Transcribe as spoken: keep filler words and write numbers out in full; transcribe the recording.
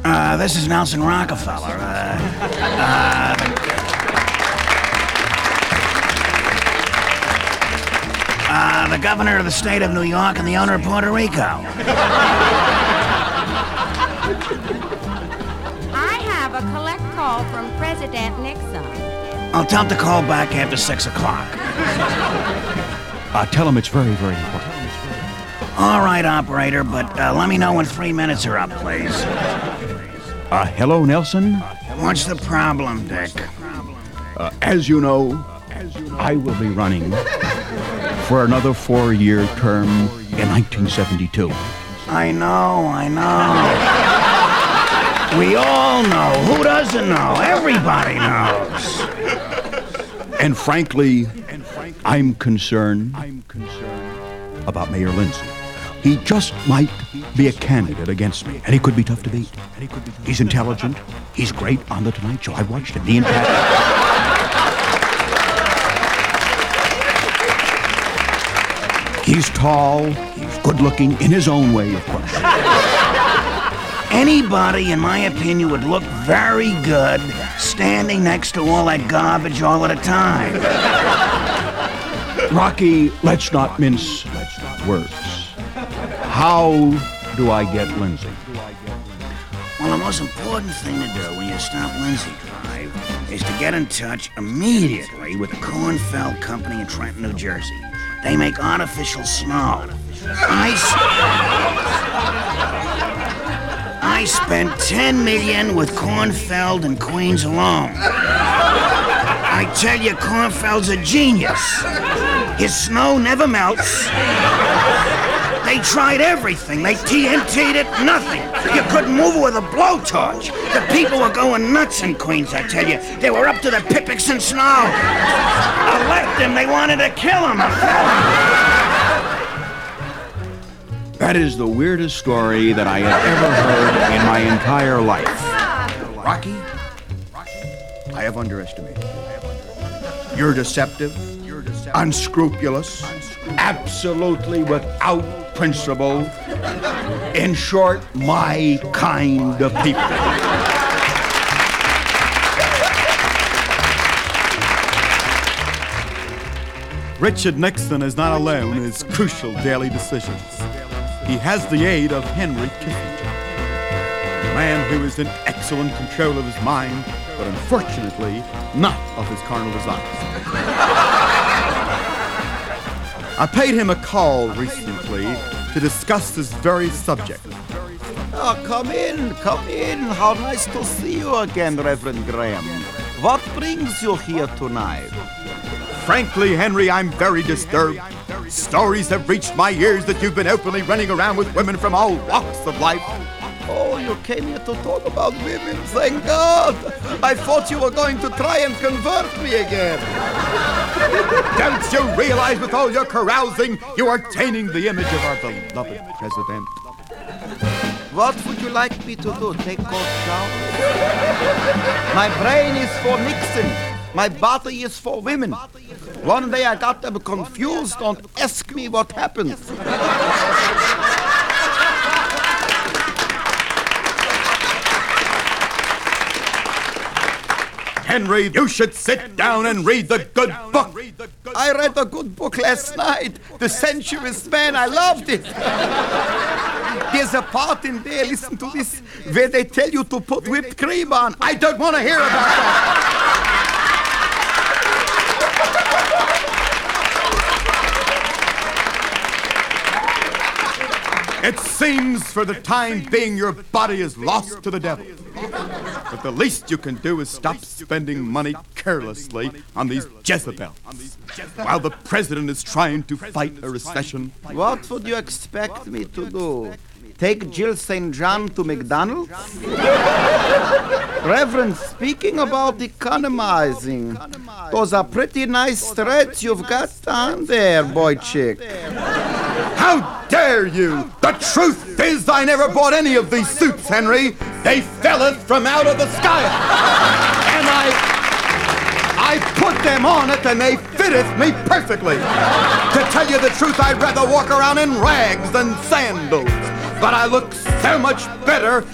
Uh, this is Nelson Rockefeller. Uh, uh, uh, the governor of the state of New York and the owner of Puerto Rico. I have a collect call from President Nixon. I'll tell him to call back after six o'clock. Uh, tell him it's very, very important. All right, operator, but uh, let me know when three minutes are up, please. Uh, hello, Nelson? What's the problem, Dick? Uh, as you know, I will be running for another four-year term in nineteen seventy-two. I know, I know. We all know. Who doesn't know? Everybody knows. And frankly, I'm concerned about Mayor Lindsay. He just might be a candidate against me, and he could be tough to beat. He's intelligent. He's great on The Tonight Show. I watched him. The impact. He's tall. He's good-looking in his own way, of course. Anybody, in my opinion, would look very good standing next to all that garbage all of the time. Rocky, let's not mince words. How do I get Lindsay? Well, the most important thing to do when you stop Lindsay Drive is to get in touch immediately with the Kornfeld Company in Trenton, New Jersey. They make artificial snow. I, s- I spent ten million dollars with Kornfeld and Queens alone. I tell you, Kornfeld's a genius. His snow never melts. They tried everything. They T N T'd it, nothing. You couldn't move it with a blowtorch. The people were going nuts in Queens, I tell you. They were up to their picnics in snow. I left them. They wanted to kill him. That is the weirdest story that I have ever heard in my entire life. Rocky, I have underestimated you. You're deceptive, unscrupulous, absolutely without principle. In short, my kind of people. Richard Nixon is not alone in his crucial daily decisions. He has the aid of Henry Kissinger, a man who is in excellent control of his mind, but unfortunately not of his carnal desires. I paid him a call recently to discuss this very subject. Oh, come in, come in. How nice to see you again, Reverend Graham. What brings you here tonight? Frankly, Henry, I'm very disturbed. Stories have reached my ears that you've been openly running around with women from all walks of life. Oh, you came here to talk about women, thank God. I thought you were going to try and convert me again. Don't you realize with all your carousing, you are tainting the image of our beloved president? What would you like me to do, take cold showers? My brain is for Nixon. My body is for women. One day I got them confused. Don't ask me what happened. Henry, you should sit down and read the good book. I read the good book last night. The Centurist Man, I loved it. There's a part in there, listen to this, where they tell you to put whipped cream on. I don't want to hear about that. It seems for the time being your body is lost to the devil. But the least you can do is stop spending money carelessly on these Jezebels, while the president is trying to fight a recession. What would you expect me to do? Take Jill Saint John to McDonald's? Reverend, speaking about economizing, those are pretty nice threads you've got on there, boy chick. How dare you? The truth is I never bought any of these suits, Henry. They felleth from out of the sky. And I... I put them on it and they fitteth me perfectly. To tell you the truth, I'd rather walk around in rags than sandals. But I look so much better